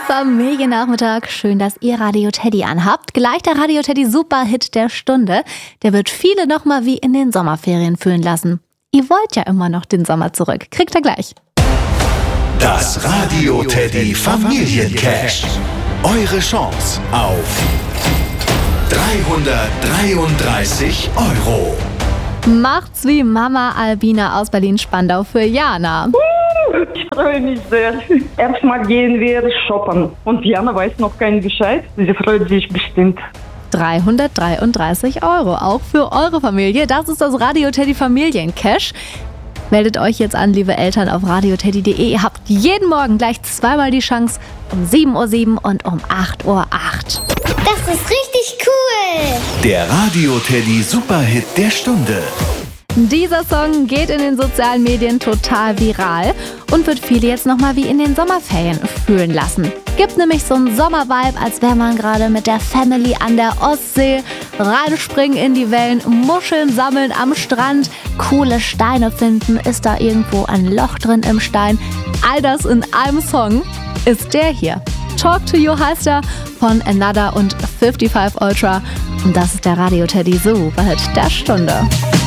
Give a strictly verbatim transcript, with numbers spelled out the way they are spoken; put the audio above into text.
Familiennachmittag. Schön, dass ihr Radio Teddy anhabt. Gleich der Radio Teddy Superhit der Stunde. Der wird viele nochmal wie in den Sommerferien fühlen lassen. Ihr wollt ja immer noch den Sommer zurück. Kriegt ihr gleich. Das Radio Teddy Familiencash. Eure Chance auf dreihundertdreiunddreißig Euro. Macht's wie Mama Albina aus Berlin-Spandau für Jana. Ich freue mich sehr. Erstmal gehen wir shoppen. Und Jana weiß noch keinen Bescheid. Sie freut sich bestimmt. dreihundertdreiunddreißig Euro, auch für eure Familie. Das ist das Radio Teddy Familiencash. Meldet euch jetzt an, liebe Eltern, auf radioteddy punkt de. Ihr habt jeden Morgen gleich zweimal die Chance, um sieben Uhr sieben und um acht Uhr acht. Das ist richtig cool! Der Radio Teddy Superhit der Stunde. Dieser Song geht in den sozialen Medien total viral und wird viele jetzt nochmal wie in den Sommerferien fühlen lassen. Gibt nämlich so einen Sommervibe, als wäre man gerade mit der Family an der Ostsee, reinspringen in die Wellen, Muscheln sammeln am Strand, coole Steine finden, ist da irgendwo ein Loch drin im Stein. All das in einem Song ist der hier. Talk to You heißt er, von Another und fünfundfünfzig Ultra. Und das ist der Radio Teddy Superhit der Stunde.